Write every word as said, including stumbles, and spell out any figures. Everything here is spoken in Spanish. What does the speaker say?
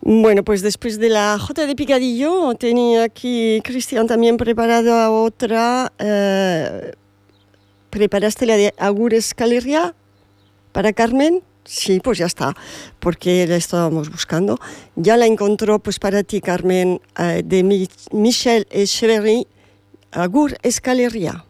Bueno, pues después de la Jota de Picadillo, tenía aquí Cristian también preparado a otra. Eh, ¿Preparaste la de Agur Escaleria para Carmen? Sí, pues ya está, porque la estábamos buscando. Ya la encontró pues para ti, Carmen, eh, de Mi- Michel Echeverry, Agur Escaleria.